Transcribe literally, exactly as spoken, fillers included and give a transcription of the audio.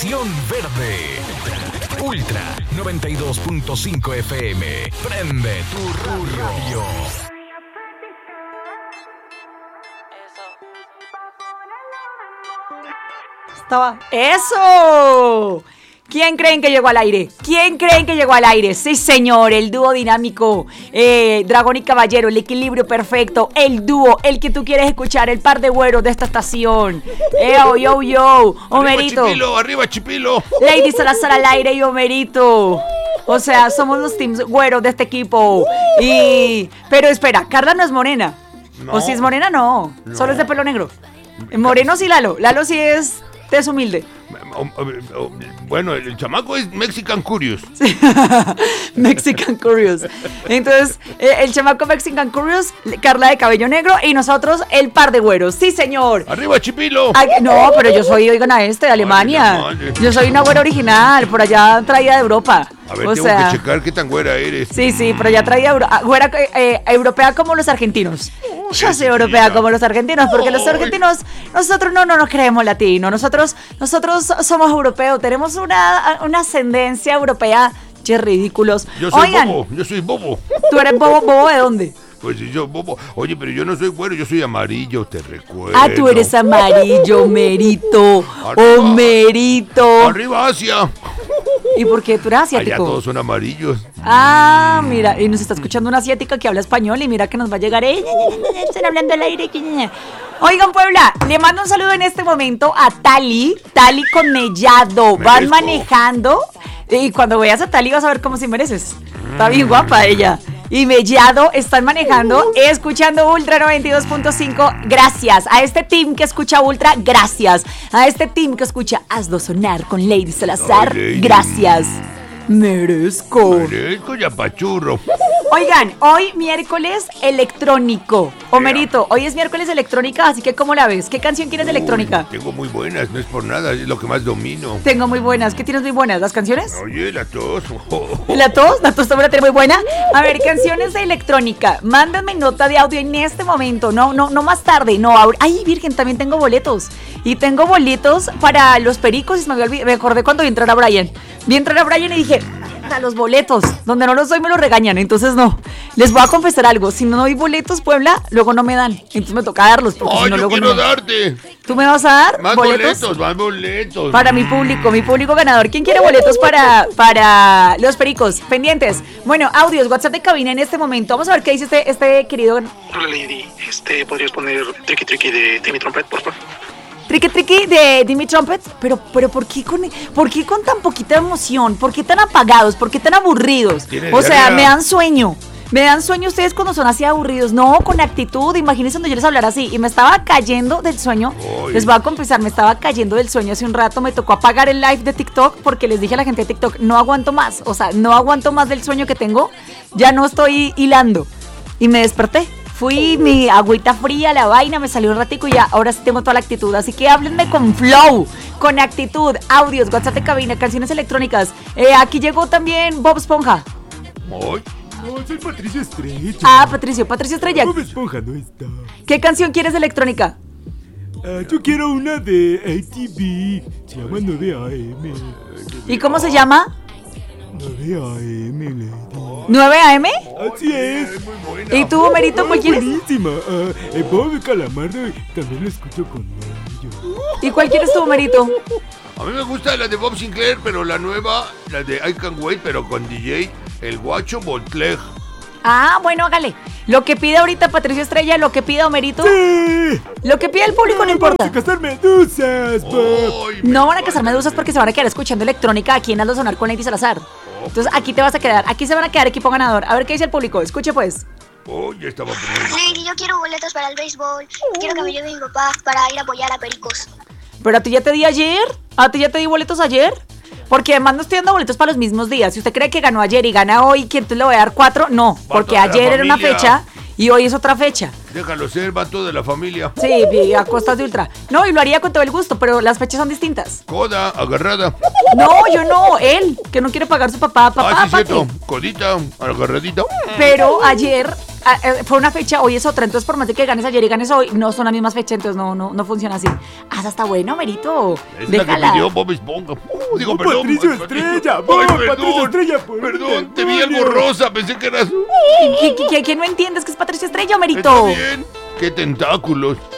Estación Verde. Ultra noventa y dos punto cinco F M. Prende tu radio. Estaba. ¡Eso! ¿Quién creen que llegó al aire? ¿Quién creen que llegó al aire? Sí, señor, el dúo dinámico, eh, Dragón y Caballero, el equilibrio perfecto, el dúo, el que tú quieres escuchar, el par de güeros de esta estación. Yo, yo, yo, Homerito. Arriba Chipilo, arriba Chipilo. Lady Salazar al aire y Homerito. O sea, somos los teams güeros de este equipo. Y, pero espera, Carla no es morena. No. O si es morena, no. No. Solo es de pelo negro. Moreno sí, Lalo. Lalo sí es tez humilde. Bueno, el chamaco es Mexican Curious. Mexican Curious. Entonces, eh, el chamaco Mexican Curious, Carla de cabello negro y nosotros el par de güeros. Sí, señor. Arriba Chipilo. Ay, no, pero yo soy, oigan a este, de Alemania. Ay, yo soy una güera original, por allá traída de Europa. A ver, o tengo sea, que checar qué tan güera eres. Sí, sí, pero ya traía euro, güera, eh, europea como los argentinos. Yo soy europea como los argentinos, porque los argentinos, nosotros no, no nos creemos latinos, nosotros, nosotros somos europeos, tenemos una, una ascendencia europea. Che, ridículos. Yo soy Oigan, bobo, yo soy bobo. ¿Tú eres bobo, bobo de dónde? Pues si yo bobo. Oye, pero yo no soy güero, yo soy amarillo, te recuerdo. Ah, tú eres amarillo, Homerito, Arriba. Homerito. Arriba Asia. ¿Y por qué tú eres asiático? Allá todos son amarillos. Ah, mira, y nos está escuchando una asiática que habla español y mira que nos va a llegar. Eh, están hablando al aire. Oigan, Puebla, le mando un saludo en este momento a Tali, Tali con Mellado. Van Merezco. manejando y cuando veas a Tali vas a ver cómo si mereces. Está bien guapa ella. Y Mellado están manejando, escuchando Ultra noventa y dos punto cinco. Gracias a este team que escucha Ultra, gracias. A este team que escucha Hazlo Sonar con Lady Salazar, Ay, Lady. gracias. Merezco. Merezco ya pachurro. Oigan, hoy miércoles electrónico. Homerito, hoy es miércoles electrónica, así que ¿cómo la ves? ¿Qué canción quieres de electrónica? Tengo muy buenas, no es por nada, es lo que más domino. Tengo muy buenas. ¿Qué tienes muy buenas? ¿Las canciones? Oye, la tos. ¿La tos? ¿La tos también la tiene muy buena? A ver, canciones de electrónica. Mándenme nota de audio en este momento. No, no, no más tarde. No, ahora. Ay, virgen, también tengo boletos. Y tengo boletos para los pericos. Y me, olvidé, me acordé cuando vi entrar a Brian. Vi entrar a Brian y dije, a los boletos. Donde no los doy me los regañan. Entonces no. Les voy a confesar algo. Si no doy boletos, Puebla, luego no me dan. Entonces me toca darlos. Porque Ay, si no, yo luego quiero no. darte. ¿Tú me vas a dar Más boletos? boletos, más boletos. Para mi público, mi público ganador. ¿Quién quiere boletos para, para los pericos? Pendientes. Bueno, audios, WhatsApp de cabina en este momento. Vamos a ver qué dice este, este querido. Hola Lady, este, ¿podrías poner Tricky Tricky de Timmy Trumpet, por favor? Tricky Tricky de Timmy Trumpet. Pero, pero ¿por qué con, por qué con tan poquita emoción? ¿Por qué tan apagados? ¿Por qué tan aburridos? Tienes O sea, diarrea. me dan sueño. Me dan sueño ustedes cuando son así aburridos. No, con actitud. Imagínense cuando yo les hablara así. Y me estaba cayendo del sueño. Uy. Les voy a confesar, me estaba cayendo del sueño hace un rato. Me tocó apagar el live de TikTok porque les dije a la gente de TikTok, no aguanto más. O sea, no aguanto más del sueño que tengo. Ya no estoy hilando. Y me desperté. Fui mi agüita fría, la vaina, me salió un ratico y ya, ahora sí tengo toda la actitud. Así que háblenme con flow, con actitud, audios, WhatsApp de cabina, canciones electrónicas. Eh, aquí llegó también Bob Esponja. Ay, No, soy Patricio Estrella. Ah, Patricio, Patricio Estrella. Bob Esponja no está. ¿Qué canción quieres de electrónica? Ah, yo quiero una de A T V. Se llama nueve A M. ¿Y cómo se llama? nueve A M, Lady. ¿nueve a eme? Así es. es muy buena. ¿Y tú, Homerito, Oh, cuál quieres? buenísima. Ah, el Bob Calamardo también lo escucho con ellos. ¿Y cuál quieres tú, Homerito? A mí me gusta la de Bob Sinclair, pero la nueva, la de I Can Wait, pero con D J, el guacho Voltleg. Ah, bueno, hágale. Lo que pide ahorita Patricio Estrella, lo que pide Homerito, ¡Sí! lo que pide el público no importa. ¡Vamos a cazar medusas, Bob! Ay, me No van a cazar falta. medusas porque se van a quedar escuchando electrónica aquí en Hazlo Sonar con Lady Salazar. Entonces aquí te vas a quedar, aquí se van a quedar equipo ganador. A ver qué dice el público, escuche pues. Oh, ya estaba poniendo. Lady, yo quiero boletos para el béisbol. Quiero que me lleve mi papá para ir a apoyar a Pericos. Pero a ti ya te di ayer, a ti ya te di boletos ayer. Porque además no estoy dando boletos para los mismos días. Si usted cree que ganó ayer y gana hoy, ¿quién te le voy a dar cuatro? No, porque toda la ayer era una familia. fecha y hoy es otra fecha. Déjalo ser, va toda la familia. Sí, y a costas de Ultra. No, y lo haría con todo el gusto, pero las fechas son distintas. Coda, agarrada. No, yo no, él, que no quiere pagar su papá, papá, ah, sí, ¿pa' qué? cierto. Codita, agarradita. Pero ayer ah, eh, fue una fecha, hoy es otra, entonces por más de que ganes ayer y ganes hoy, no son las mismas fechas, entonces no, no, no funciona así. Ah, esa está bueno, Merito. Es la que Déjala. pidió Bob Esponja. Uh, digo, Oh, perdón. Patricio Patricio. Estrella, Ay, Bob, perdón, Patricio Estrella, por Perdón, te vi demonio. algo rosa, pensé que eras... ¿Qué, qué, qué- qué no entiendes que es Patricio Estrella, Está Merito? bien. ¡Qué tentáculos!